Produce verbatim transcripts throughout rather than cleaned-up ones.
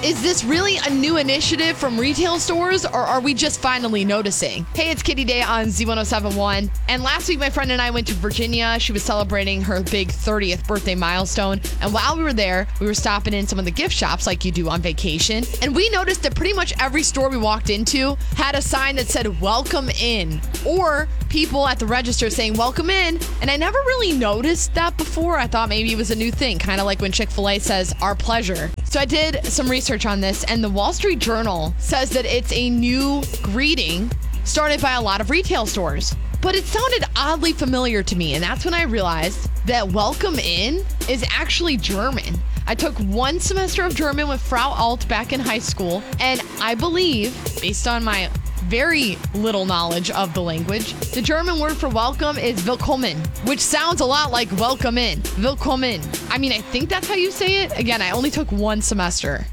Is this really a new initiative from retail stores, or are we just finally noticing? Hey, it's Kitty Day on Z one oh seven point one. And last week, my friend and I went to Virginia. She was celebrating her big thirtieth birthday milestone. And while we were there, we were stopping in some of the gift shops like you do on vacation. And we noticed that pretty much every store we walked into had a sign that said, welcome in, or people at the register saying, welcome in. And I never really noticed that before. I thought maybe it was a new thing, kind of like when Chick-fil-A says, our pleasure. So I did some research on this, and the Wall Street Journal says that it's a new greeting started by a lot of retail stores. But it sounded oddly familiar to me, and that's when I realized that welcome in is actually German. I took one semester of German with Frau Alt back in high school, and I believe, based on my very little knowledge of the language, the German word for welcome is willkommen, which sounds a lot like welcome in. Willkommen. I mean, I think that's how you say it. Again, I only took one semester.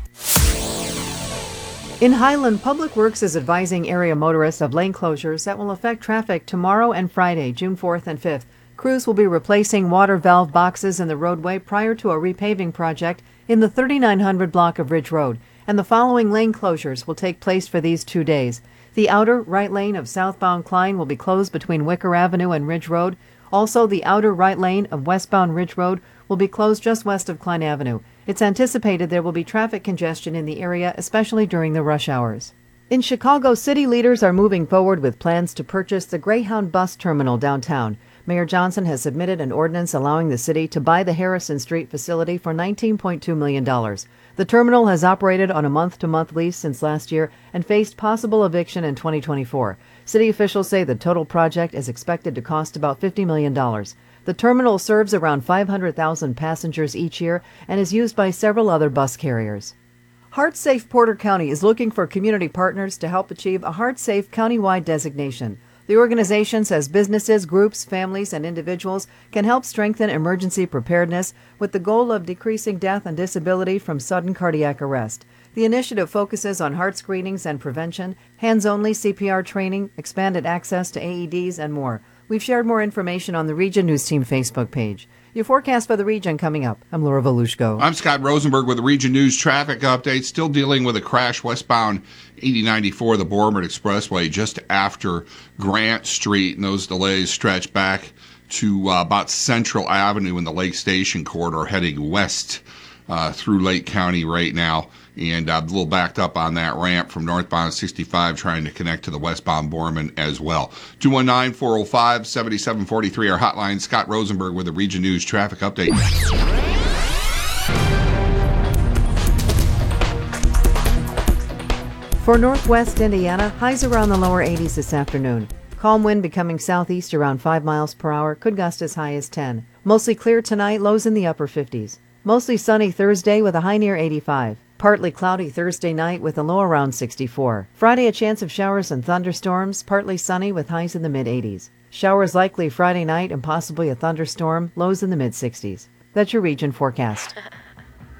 In Highland, Public Works is advising area motorists of lane closures that will affect traffic tomorrow and Friday, June fourth and fifth. Crews will be replacing water valve boxes in the roadway prior to a repaving project in the thirty-nine hundred block of Ridge Road, and the following lane closures will take place for these two days. The outer right lane of southbound Klein will be closed between Wicker Avenue and Ridge Road. Also, the outer right lane of westbound Ridge Road will be closed just west of Klein Avenue. It's anticipated there will be traffic congestion in the area, especially during the rush hours. In Chicago, city leaders are moving forward with plans to purchase the Greyhound bus terminal downtown. Mayor Johnson has submitted an ordinance allowing the city to buy the Harrison Street facility for nineteen point two million dollars. The terminal has operated on a month-to-month lease since last year and faced possible eviction in twenty twenty-four. City officials say the total project is expected to cost about fifty million dollars. The terminal serves around five hundred thousand passengers each year and is used by several other bus carriers. HeartSafe Porter County is looking for community partners to help achieve a HeartSafe countywide designation. The organization says businesses, groups, families, and individuals can help strengthen emergency preparedness with the goal of decreasing death and disability from sudden cardiac arrest. The initiative focuses on heart screenings and prevention, hands-only C P R training, expanded access to A E Ds, and more. We've shared more information on the Region News Team Facebook page. Your forecast for the region coming up. I'm Laura Volushko. I'm Scott Rosenberg with the Region News traffic update. Still dealing with a crash westbound eighty ninety-four, the Borman Expressway, just after Grant Street, and those delays stretch back to uh, about Central Avenue in the Lake Station corridor, heading west uh, through Lake County right now. And uh, a little backed up on that ramp from northbound sixty-five, trying to connect to the westbound Borman as well. two one nine, four oh five, seven seven four three, our hotline. Scott Rosenberg with the Region News traffic update. For northwest Indiana, highs around the lower eighties this afternoon. Calm wind becoming southeast around five miles per hour, could gust as high as ten. Mostly clear tonight, lows in the upper fifties. Mostly sunny Thursday with a high near eighty-five. Partly cloudy Thursday night with a low around sixty-four. Friday, a chance of showers and thunderstorms, partly sunny with highs in the mid-eighties. Showers likely Friday night and possibly a thunderstorm, lows in the mid-sixties. That's your region forecast.